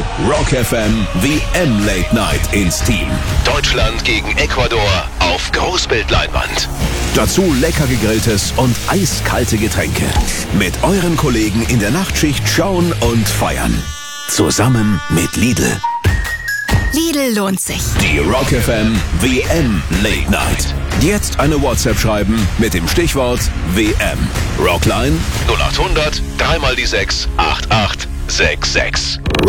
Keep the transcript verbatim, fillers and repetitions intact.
Rock F M W M Late Night ins Team. Deutschland gegen Ecuador auf Großbildleinwand. Dazu lecker gegrilltes und eiskalte Getränke. Mit euren Kollegen in der Nachtschicht schauen und feiern. Zusammen mit Lidl. Lidl lohnt sich. Die Rock F M W M Late Night. Jetzt eine WhatsApp schreiben mit dem Stichwort W M. Rockline null acht hundert, dreimal die sechs, acht acht sechs sechs.